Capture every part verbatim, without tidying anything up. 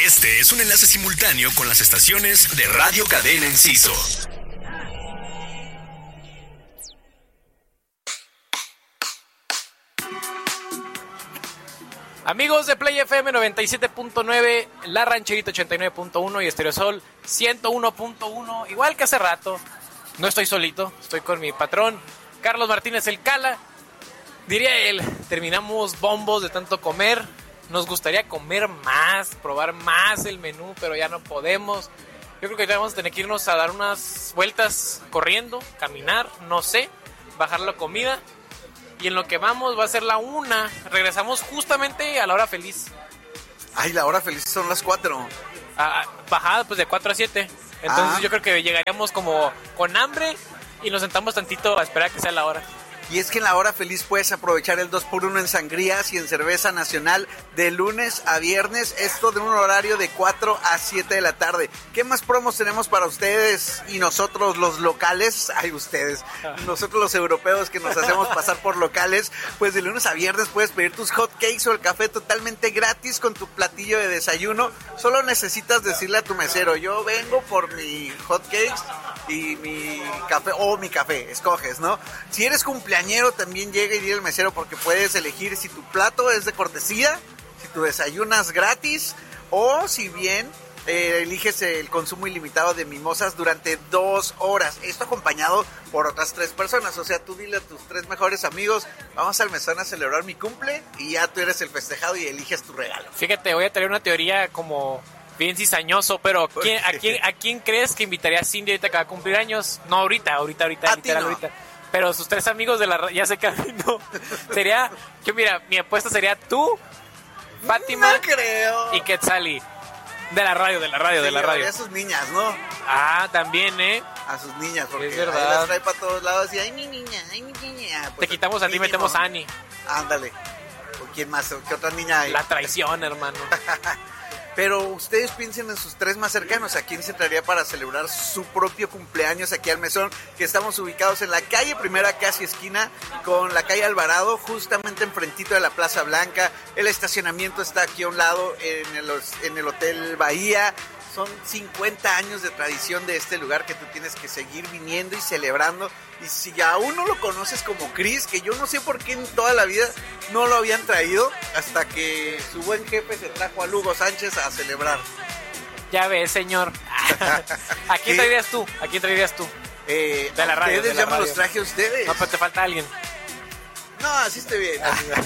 Este es un enlace simultáneo con las estaciones de Radio Cadena Enciso. Amigos de Play F M noventa y siete punto nueve, La Rancherita ochenta y nueve punto uno y Estereosol ciento uno punto uno. Igual que hace rato, no estoy solito, estoy con mi patrón, Carlos Martínez el Cala. Diría él, terminamos bombos de tanto comer. Nos gustaría comer más, probar más el menú, pero ya no podemos. Yo creo que ya vamos a tener que irnos a dar unas vueltas corriendo, caminar, no sé, bajar la comida. Y en lo que vamos va a ser la una. Regresamos justamente a la hora feliz. Ay, la hora feliz son las cuatro. Ah, bajada pues de cuatro a siete. Entonces ah. yo creo que llegaríamos como con hambre y nos sentamos tantito a esperar a que sea la hora. Y es que en la hora feliz puedes aprovechar el dos por uno en sangrías y en cerveza nacional de lunes a viernes. Esto de un horario de cuatro a siete de la tarde. ¿Qué más promos tenemos para ustedes y nosotros los locales? Ay, ustedes. Nosotros los europeos que nos hacemos pasar por locales. Pues de lunes a viernes puedes pedir tus hot cakes o el café totalmente gratis con tu platillo de desayuno. Solo necesitas decirle a tu mesero, yo vengo por mi hot cakes y mi café, o mi café, escoges, ¿no? Si eres cumpleañero también llega y dile al mesero, porque puedes elegir si tu plato es de cortesía, si tu desayunas gratis, o si bien eh, eliges el consumo ilimitado de mimosas durante dos horas. Esto acompañado por otras tres personas, o sea, tú dile a tus tres mejores amigos, vamos al mesón a celebrar mi cumple, y ya tú eres el festejado y eliges tu regalo. Fíjate, voy a traer una teoría como bien cizañoso, pero ¿quién, a, quién, ¿a quién crees que invitaría a Cindy ahorita que va a cumplir años? No, ahorita, ahorita, ahorita, a literal, ti no. ahorita. Pero sus tres amigos de la... Ya sé que no. Sería... Yo mira, mi apuesta sería tú, Fátima... No creo. Y Quetzali. De la radio, de la radio, sí, de la radio. A sus niñas, ¿no? Ah, también, ¿eh? A sus niñas, porque es verdad. ahí las trae para todos lados y ay, mi niña, ay, mi niña. Pues, te quitamos a ti, metemos a Ani. Ándale. ¿O quién más? ¿Qué otra niña hay? La traición, hermano. Pero ustedes piensen en sus tres más cercanos. ¿A quién se traería para celebrar su propio cumpleaños aquí al mesón? Que estamos ubicados en la calle Primera, casi esquina con la calle Alvarado, justamente enfrentito de la Plaza Blanca. El estacionamiento está aquí a un lado en el, en el Hotel Bahía. Son cincuenta años de tradición de este lugar que tú tienes que seguir viniendo y celebrando. Y si aún no lo conoces como Chris, que yo no sé por qué en toda la vida no lo habían traído, hasta que su buen jefe se trajo a Lugo Sánchez a celebrar. Ya ves, señor. ¿A quién traerías tú? ¿A quién traerías tú? Eh, de la radio. Ustedes de la ya me radio. los traje a ustedes. No, pero te falta alguien. No, así esté bien.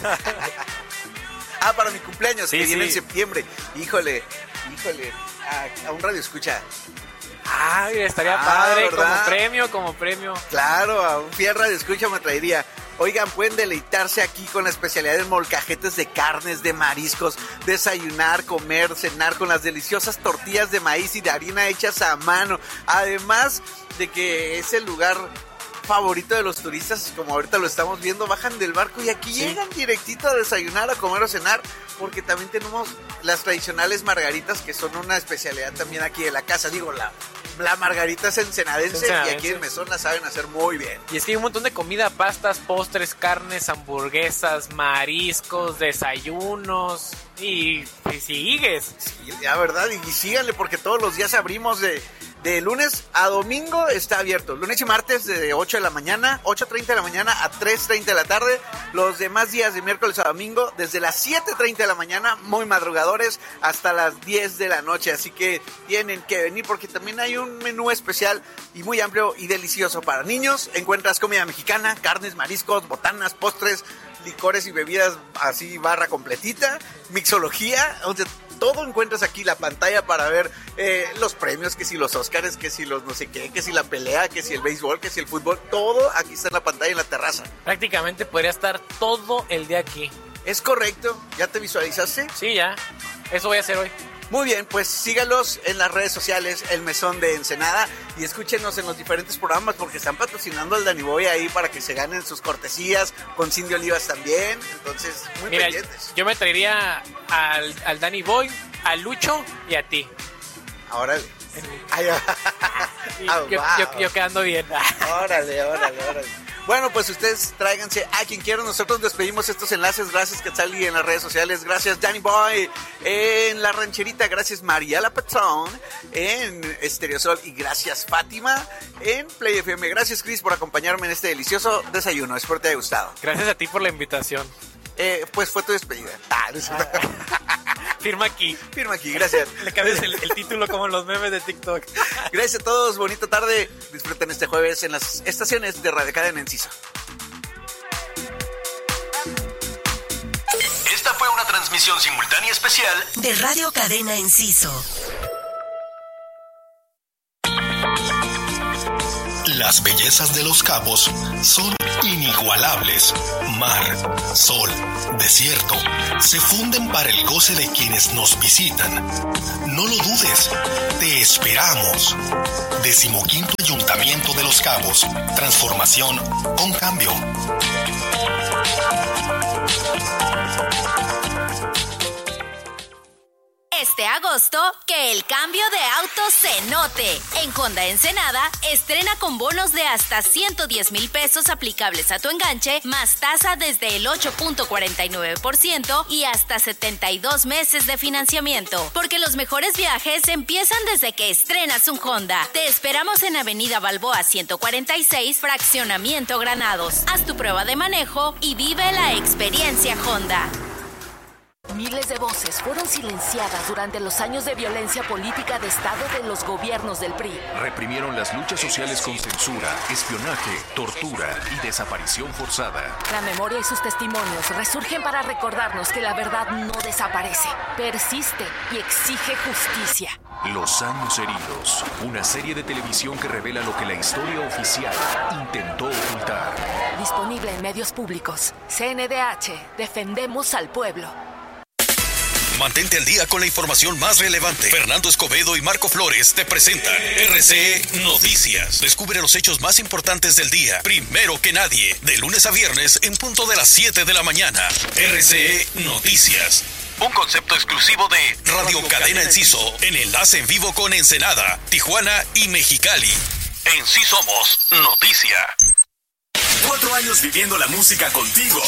Ah, para mi cumpleaños, sí, que sí. viene en septiembre. Híjole, híjole. A, a un radio escucha. Ay, estaría ah, padre, ¿verdad? como premio, como premio. Claro, a un fiel radio escucha me traería. Oigan, pueden deleitarse aquí con la especialidad de molcajetes de carnes, de mariscos, desayunar, comer, cenar con las deliciosas tortillas de maíz y de harina hechas a mano. Además de que es el lugar favorito de los turistas, como ahorita lo estamos viendo, bajan del barco y aquí sí. llegan directito a desayunar, a comer o cenar, porque también tenemos las tradicionales margaritas, que son una especialidad también aquí de la casa. Digo, la, la margarita es ensenadense, ensenadense y aquí en Mesón la saben hacer muy bien. Y es que hay un montón de comida, pastas, postres, carnes, hamburguesas, mariscos, desayunos y, y sigues. Sí, la verdad, y síganle porque todos los días abrimos de... De lunes a domingo está abierto. Lunes y martes de ocho de la mañana, ocho treinta de la mañana a tres treinta de la tarde. Los demás días de miércoles a domingo desde las siete treinta de la mañana, muy madrugadores, hasta las diez de la noche. Así que tienen que venir porque también hay un menú especial y muy amplio y delicioso para niños. Encuentras comida mexicana, carnes, mariscos, botanas, postres, licores y bebidas así barra completita, mixología, donde todo encuentras aquí, la pantalla para ver eh, los premios, que si los Óscares, que si los no sé qué, que si la pelea, que si el béisbol, que si el fútbol, todo aquí está en la pantalla en la terraza. Prácticamente podría estar todo el día aquí. Es correcto, ¿ya te visualizaste? Sí, ya, eso voy a hacer hoy. Muy bien, pues sígalos en las redes sociales, El Mesón de Ensenada, y escúchenos en los diferentes programas porque están patrocinando al Danny Boy ahí para que se ganen sus cortesías, con Cindy Olivas también, entonces muy Mira, pendientes. Yo me traería al, al Danny Boy, a Lucho y a ti. Órale. Ay, y yo, yo, yo quedando bien. Órale, órale, órale. Bueno, pues ustedes tráiganse a quien quieran. Nosotros despedimos estos enlaces. Gracias, Quetzali, en las redes sociales. Gracias, Danny Boy, en La Rancherita. Gracias, Mariela Patrón, en Estereosol. Y gracias, Fátima, en Play F M. Gracias, Chris, por acompañarme en este delicioso desayuno. Espero te haya gustado. Gracias a ti por la invitación. Eh, pues fue tu despedida. Ah, no sé. Firma aquí. Firma aquí, gracias. Le cambias el, el título como en los memes de TikTok. Gracias a todos, bonita tarde. Disfruten este jueves en las estaciones de Radio Cadena Enciso. Esta fue una transmisión simultánea especial de Radio Cadena Enciso. Las bellezas de Los Cabos son inigualables. Mar, sol, desierto, se funden para el goce de quienes nos visitan. No lo dudes, te esperamos. Decimoquinto Ayuntamiento de Los Cabos. Transformación con cambio. Este agosto, que el cambio de auto se note. En Honda Ensenada, estrena con bonos de hasta ciento diez mil pesos aplicables a tu enganche, más tasa desde el ocho punto cuarenta y nueve por ciento y hasta setenta y dos meses de financiamiento. Porque los mejores viajes empiezan desde que estrenas un Honda. Te esperamos en Avenida Balboa ciento cuarenta y seis, Fraccionamiento Granados. Haz tu prueba de manejo y vive la experiencia Honda. Miles de voces fueron silenciadas durante los años de violencia política de Estado de los gobiernos del P R I. Reprimieron las luchas sociales con censura, espionaje, tortura y desaparición forzada. La memoria y sus testimonios resurgen para recordarnos que la verdad no desaparece, persiste y exige justicia. Los años heridos, una serie de televisión que revela lo que la historia oficial intentó ocultar. Disponible en medios públicos. C N D H, defendemos al pueblo. Mantente al día con la información más relevante. Fernando Escobedo y Marco Flores te presentan R C E Noticias. Descubre los hechos más importantes del día, primero que nadie, de lunes a viernes en punto de las siete de la mañana. R C E Noticias. Un concepto exclusivo de Radio Cadena Enciso, en enlace en vivo con Ensenada, Tijuana y Mexicali. En Sí Somos Noticia. Cuatro años viviendo la música contigo.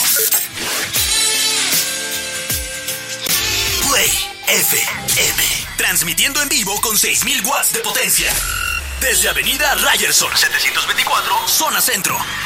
Play F M. Transmitiendo en vivo con seis mil watts de potencia. Desde Avenida Ryerson setecientos veinticuatro, Zona Centro.